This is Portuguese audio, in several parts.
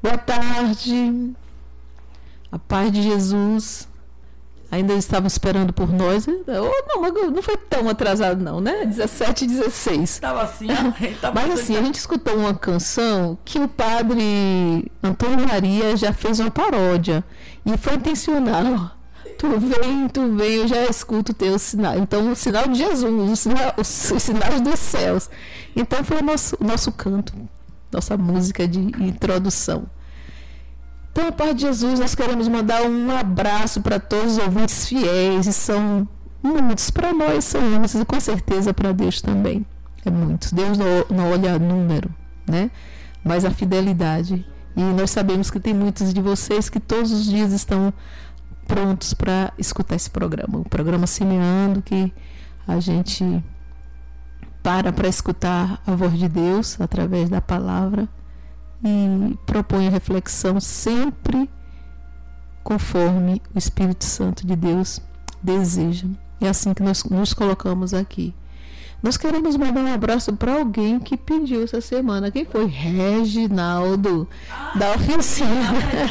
Boa tarde. A paz de Jesus. Ainda estavam esperando por nós. Não foi tão atrasado não, né? 17h16. Estava assim, mas assim, a gente escutou uma canção que o padre Antônio Maria já fez uma paródia. E foi intencional. Tu vem, eu já escuto o teu sinal. Então, o sinal de Jesus, os sinais dos céus. Então, foi o nosso canto, nossa música de introdução. Então, a paz de Jesus, nós queremos mandar um abraço para todos os ouvintes fiéis, e são muitos, para nós são muitos, e com certeza para Deus também. É muitos. Deus não olha número, né? Mas a fidelidade. E nós sabemos que tem muitos de vocês que todos os dias estão prontos para escutar esse programa. O programa Semeando, que a gente para escutar a voz de Deus através da palavra e propõe a reflexão sempre conforme o Espírito Santo de Deus deseja. É assim que nós nos colocamos aqui. Nós queremos mandar um abraço para alguém que pediu essa semana. Quem foi? Reginaldo, da oficina.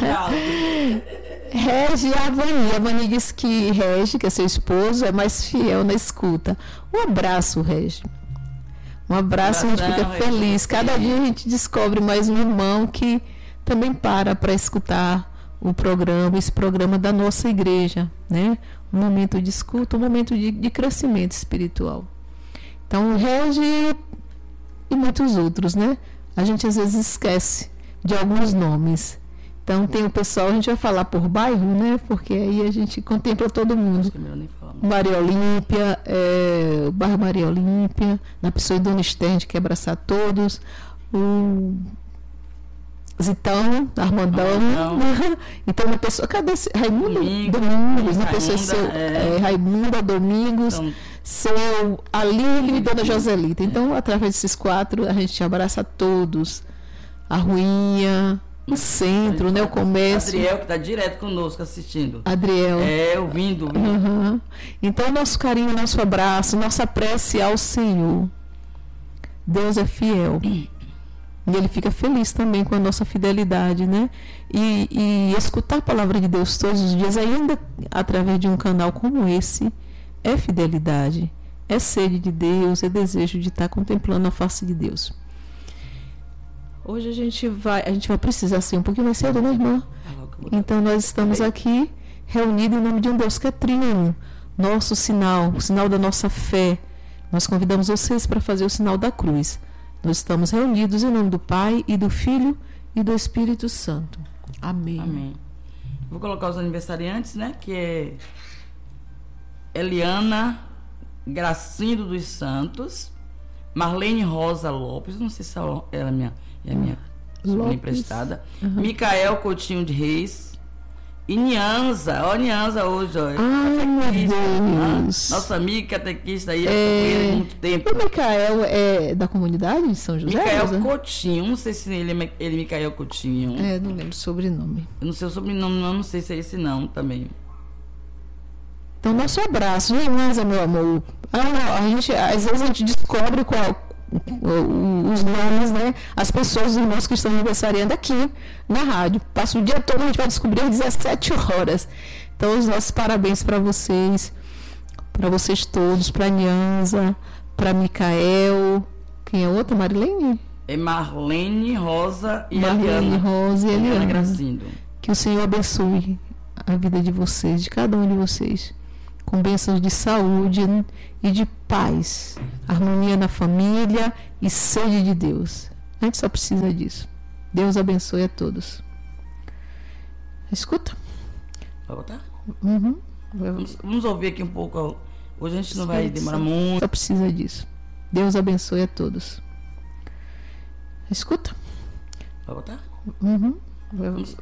Regi, a Vani disse que Regi, que é seu esposo, é mais fiel na escuta. Um abraço, Regi. Um abraço, a gente fica feliz. Cada dia a gente descobre mais um irmão que também para escutar o programa, esse programa da nossa igreja, né? Um momento de escuta, um momento de crescimento espiritual. Então, Regi e muitos outros, né? A gente às vezes esquece de alguns nomes. Então, tem o pessoal, a gente vai falar por bairro, né? Porque aí a gente contempla todo mundo. Maria Olímpia, o bairro Maria Olímpia, na pessoa de Dona Esther, a gente quer abraçar todos. O Zitão, Armandão. Então, uma pessoa, cadê esse? Raimundo Domingos, na pessoa Raimunda Domingos, então, seu Alílio e Dona Joselita. Então, através desses 4, a gente abraça todos. A Ruinha, o centro, né, o comércio. Adriel, que está direto conosco assistindo. Adriel. Ouvindo. Uhum. Então, nosso carinho, nosso abraço, nossa prece ao Senhor. Deus é fiel. E Ele fica feliz também com a nossa fidelidade, né? E escutar a palavra de Deus todos os dias, ainda através de um canal como esse, é fidelidade, é sede de Deus, é desejo de estar contemplando a face de Deus. Hoje a gente vai precisar ser um pouquinho mais cedo, né, irmã? Então nós estamos aqui reunidos em nome de um Deus que é trino, nosso sinal, o sinal da nossa fé. Nós convidamos vocês para fazer o sinal da cruz. Nós estamos reunidos em nome do Pai e do Filho e do Espírito Santo. Amém. Amém. Vou colocar os aniversariantes, né? Que é Eliana Gracindo dos Santos, Marlene Rosa Lopes, não sei se ela é a minha sobrinha emprestada, Micael Coutinho de Reis, e Nianza hoje, ó. Ai, meu Deus. Nossa amiga catequista aí, há muito tempo. O Micael é da comunidade de São José? Micael Coutinho, não sei se ele é Micael Coutinho. Não lembro o sobrenome. Eu não sei o sobrenome, não sei se é esse não, também. Então, nosso abraço, Nianza, meu amor. Às vezes a gente descobre os nomes, né? As pessoas, os irmãos que estão aniversariando aqui na rádio. Passa o dia todo, a gente vai descobrir às 17 horas. Então, os nossos parabéns para vocês todos, para Nianza, para Micael. Quem é outra? Marilene? É Marlene Rosa e Marlene Rosa e Eliana. Gracindo. Que o Senhor abençoe a vida de vocês, de cada um de vocês, com bênçãos de saúde e de paz, harmonia na família e sede de Deus. A gente só precisa disso. Deus abençoe a todos. Escuta. Vai botar? Uhum. Vamos ouvir aqui um pouco. Hoje a gente não vai demorar muito. Só precisa disso. Deus abençoe a todos. Escuta. Vai botar? Uhum.